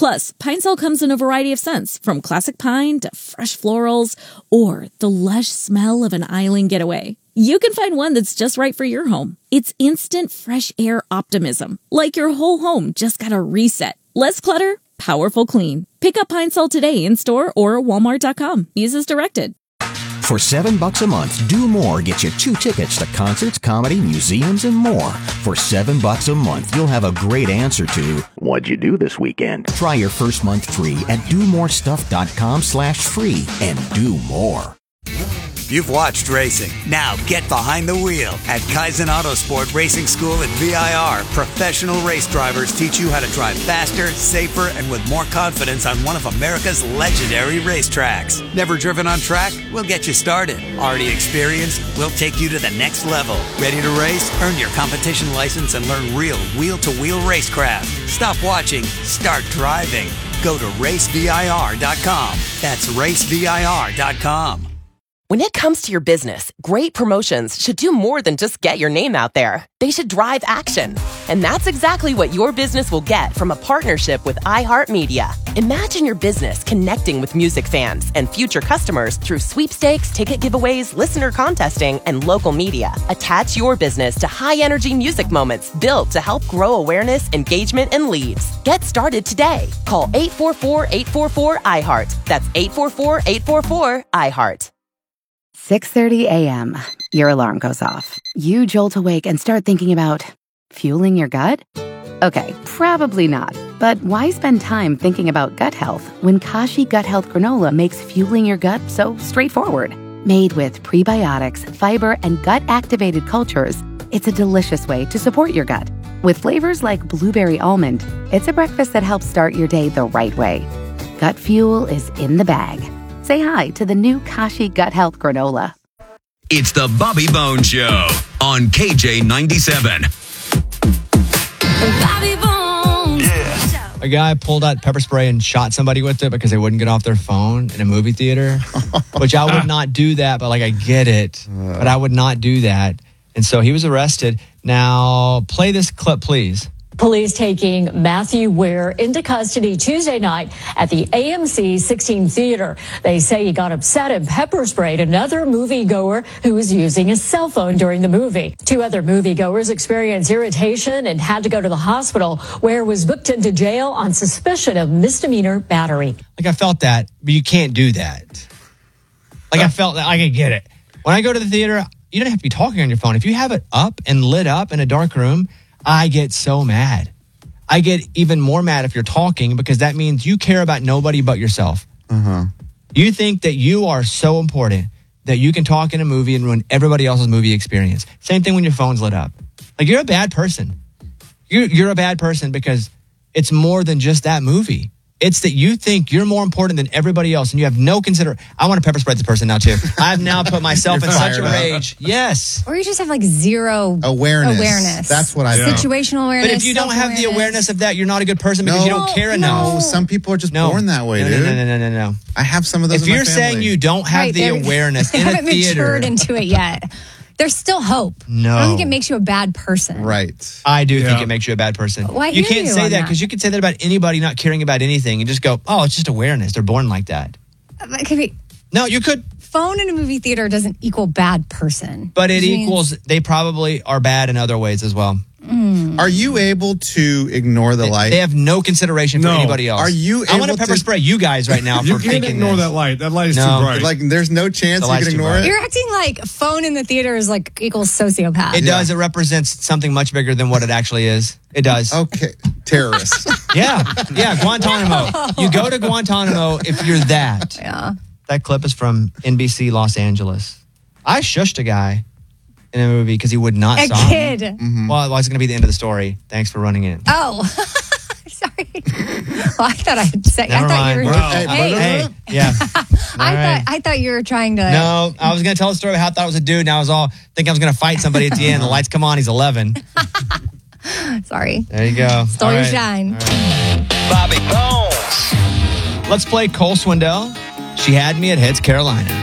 Plus, Pine Sol comes in a variety of scents, from classic pine to fresh florals, or the lush smell of an island getaway. You can find one that's just right for your home. It's instant fresh air optimism, like your whole home just got a reset. Less clutter, powerful clean. Pick up Pine Sol today in-store or at walmart.com. Use as directed. For $7 a month, Do More gets you 2 tickets to concerts, comedy, museums, and more. For $7 a month, you'll have a great answer to, what'd you do this weekend? Try your first month free at domorestuff.com/free and do more. You've watched racing. Now get behind the wheel. At Kaizen Autosport Racing School at VIR, professional race drivers teach you how to drive faster, safer, and with more confidence on one of America's legendary racetracks. Never driven on track? We'll get you started. Already experienced? We'll take you to the next level. Ready to race? Earn your competition license and learn real wheel-to-wheel racecraft. Stop watching. Start driving. Go to racevir.com. That's racevir.com. When it comes to your business, great promotions should do more than just get your name out there. They should drive action. And that's exactly what your business will get from a partnership with iHeartMedia. Imagine your business connecting with music fans and future customers through sweepstakes, ticket giveaways, listener contesting, and local media. Attach your business to high-energy music moments built to help grow awareness, engagement, and leads. Get started today. Call 844-844-IHEART. That's 844-844-IHEART. 6:30 a.m. Your alarm goes off. You jolt awake and start thinking about fueling your gut? Okay, probably not. But why spend time thinking about gut health when Kashi Gut Health Granola makes fueling your gut so straightforward? Made with prebiotics, fiber, and gut-activated cultures, it's a delicious way to support your gut. With flavors like blueberry almond, it's a breakfast that helps start your day the right way. Gut fuel is in the bag. Say hi to the new Kashi Gut Health Granola. It's the Bobby Bones Show on KJ97. Bobby Bones. Yeah. A guy pulled out pepper spray and shot somebody with it because they wouldn't get off their phone in a movie theater, which I would not do that, but like I get it, but I would not do that. And so he was arrested. Now, play this clip, please. Police taking Matthew Ware into custody Tuesday night at the AMC 16 Theater. They say he got upset and pepper sprayed another moviegoer who was using his cell phone during the movie. 2 other moviegoers experienced irritation and had to go to the hospital. Ware was booked into jail on suspicion of misdemeanor battery. Like I felt that, but you can't do that. Like I felt that, I can get it. When I go to the theater, you don't have to be talking on your phone. If you have it up and lit up in a dark room, I get so mad. I get even more mad if you're talking because that means you care about nobody but yourself. You think that you are so important that you can talk in a movie and ruin everybody else's movie experience. Same thing when your phone's lit up. Like you're a bad person. You're a bad person because it's more than just that movie. It's that you think you're more important than everybody else and you have no I want to pepper spray this person now too. I've now put myself in such a rage. Yes. Or you just have like zero awareness. That's what I Situational awareness. But if you don't have the awareness of that, you're not a good person because you don't care enough. No, some people are just born that way, dude. No. I have some of those If in my you're family. saying you don't have the awareness in a haven't theater. matured into it yet. There's still hope. No. I don't think it makes you a bad person. Right. I do think it makes you a bad person. Well, I you hear can't you say on that that. because you can say that about anybody not caring about anything and just go, oh, it's just awareness. They're born like that. It could be, No, you could. phone in a movie theater doesn't equal bad person. But it Which means- equals, they probably are bad in other ways as well. Are you able to ignore the light? They have no consideration for anybody else. Are you I want able to pepper to- spray you guys right now You for can't thinking ignore this. that light. That light is No. too bright. Like, there's no chance The you light's can too ignore bright. it? You're acting like phone in the theater is like equals sociopath. It does. It represents something much bigger than what it actually is. It does. Okay. Terrorists. Yeah. Guantanamo. You go to Guantanamo if you're that. Yeah. That clip is from NBC Los Angeles. I shushed a guy in a movie because he would not A stop. kid. Mm-hmm. Well, it's going to be the end of the story. Thanks for running it. Oh. Sorry. Well, I thought I had said. Never I thought mind. you were. Hey, yeah. I thought you were trying to. No, I was going to tell a story about how I thought it was a dude, and I was all thinking I was going to fight somebody at the end. The lights come on, he's 11. Sorry. There you go. Stole All your right. shine. Bobby Bones. Let's play Cole Swindell. She had me at Heads Carolina.